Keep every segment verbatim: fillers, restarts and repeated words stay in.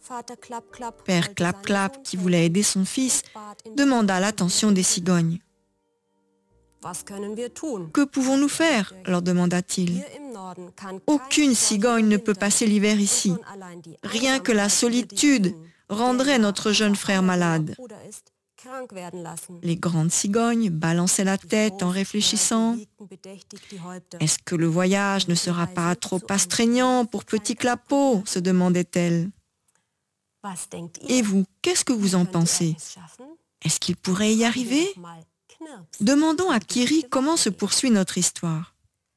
Père Clap Clap, qui voulait aider son fils, demanda l'attention des cigognes. « Que pouvons-nous faire ?» leur demanda-t-il. « Aucune cigogne ne peut passer l'hiver ici. Rien que la solitude rendrait notre jeune frère malade. » Les grandes cigognes balançaient la tête en réfléchissant. « Est-ce que le voyage ne sera pas trop astreignant pour Petit Clapeau ?» se demandaient-elles. « Et vous, qu'est-ce que vous en pensez? Est-ce qu'il pourrait y arriver ? Demandons à Kiri comment se poursuit notre histoire. »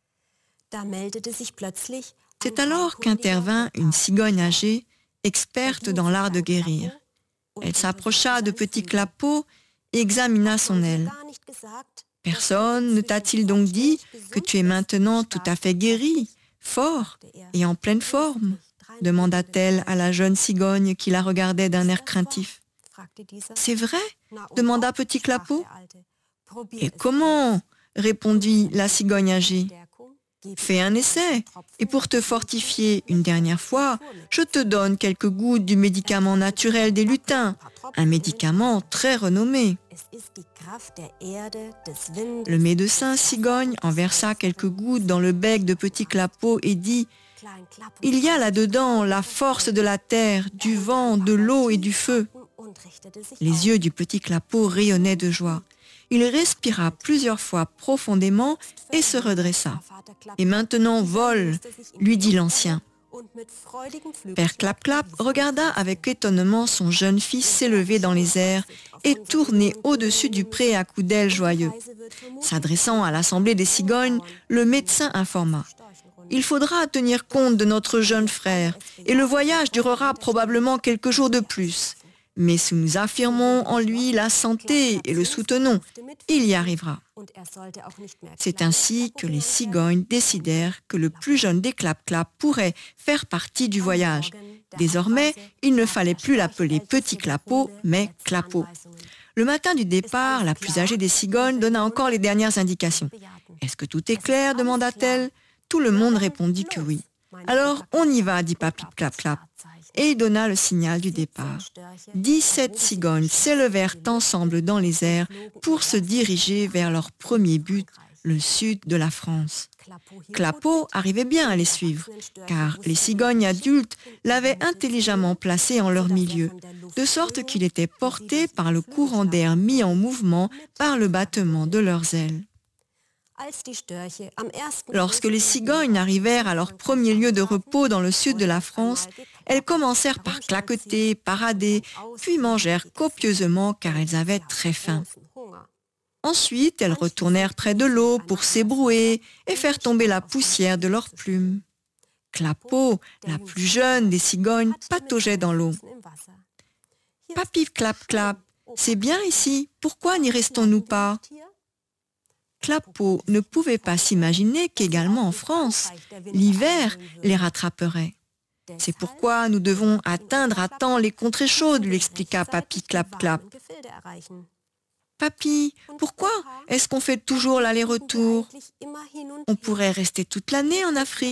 C'est alors qu'intervint une cigogne âgée, experte dans l'art de guérir. Elle s'approcha de Petit Clapeau et examina son aile. « Personne ne t'a-t-il donc dit que tu es maintenant tout à fait guéri, fort et en pleine forme ?» demanda-t-elle à la jeune cigogne qui la regardait d'un air craintif. « C'est vrai ?» demanda Petit Clapeau. « Et comment ?» répondit la cigogne âgée. « Fais un essai, et pour te fortifier une dernière fois, je te donne quelques gouttes du médicament naturel des lutins, un médicament très renommé. » Le médecin cigogne en versa quelques gouttes dans le bec de Petit Clapeau et dit « Il y a là-dedans la force de la terre, du vent, de l'eau et du feu. » Les yeux du Petit Clapeau rayonnaient de joie. Il respira plusieurs fois profondément et se redressa. « Et maintenant, vole !» lui dit l'ancien. Père Clap Clap regarda avec étonnement son jeune fils s'élever dans les airs et tourner au-dessus du pré à coups d'ailes joyeux. S'adressant à l'assemblée des cigognes, le médecin informa. « Il faudra tenir compte de notre jeune frère et le voyage durera probablement quelques jours de plus. Mais si nous affirmons en lui la santé et le soutenons, il y arrivera. » C'est ainsi que les cigognes décidèrent que le plus jeune des Clap Clap pourrait faire partie du voyage. Désormais, il ne fallait plus l'appeler Petit Clapeau, mais Clapeau. Le matin du départ, la plus âgée des cigognes donna encore les dernières indications. « Est-ce que tout est clair ?» demanda-t-elle. Tout le monde répondit que oui. « Alors, on y va » dit Papy Clap Clap. Et il donna le signal du départ. Dix-sept cigognes s'élevèrent ensemble dans les airs pour se diriger vers leur premier but, le sud de la France. Clapeau arrivait bien à les suivre, car les cigognes adultes l'avaient intelligemment placé en leur milieu, de sorte qu'il était porté par le courant d'air mis en mouvement par le battement de leurs ailes. Lorsque les cigognes arrivèrent à leur premier lieu de repos dans le sud de la France, elles commencèrent par claqueter, parader, puis mangèrent copieusement car elles avaient très faim. Ensuite, elles retournèrent près de l'eau pour s'ébrouer et faire tomber la poussière de leurs plumes. Clapeau, la plus jeune des cigognes, pataugeait dans l'eau. « Papy Clap Clap, c'est bien ici, pourquoi n'y restons-nous pas ?» Clapeau ne pouvait pas s'imaginer qu'également en France, l'hiver les rattraperait. « C'est pourquoi nous devons atteindre à temps les contrées chaudes, » lui expliqua Papy Clap Clap. « Papy, pourquoi est-ce qu'on fait toujours l'aller-retour? On pourrait rester toute l'année en Afrique. »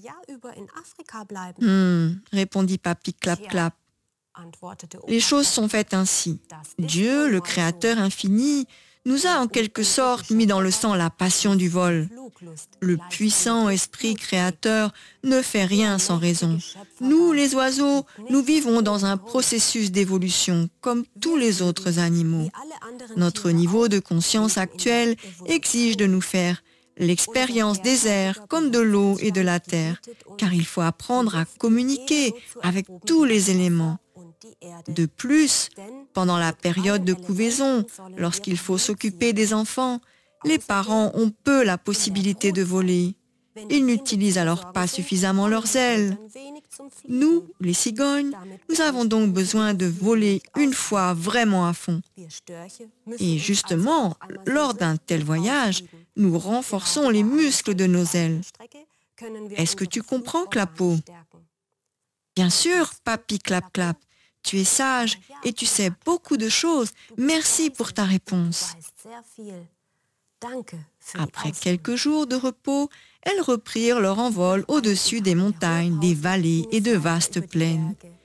Hum, répondit Papy Clap Clap. Les choses sont faites ainsi. Dieu, le Créateur infini, nous a en quelque sorte mis dans le sang la passion du vol. Le puissant esprit créateur ne fait rien sans raison. Nous, les oiseaux, nous vivons dans un processus d'évolution, comme tous les autres animaux. Notre niveau de conscience actuel exige de nous faire l'expérience des airs comme de l'eau et de la terre, car il faut apprendre à communiquer avec tous les éléments. De plus, pendant la période de couvaison, lorsqu'il faut s'occuper des enfants, les parents ont peu la possibilité de voler. Ils n'utilisent alors pas suffisamment leurs ailes. Nous, les cigognes, nous avons donc besoin de voler une fois vraiment à fond. Et justement, lors d'un tel voyage, nous renforçons les muscles de nos ailes. Est-ce que tu comprends, Clapeau? Bien sûr, Papy Clap Clap. Tu es sage et tu sais beaucoup de choses. Merci pour ta réponse. Après quelques jours de repos, elles reprirent leur envol au-dessus des montagnes, des vallées et de vastes plaines.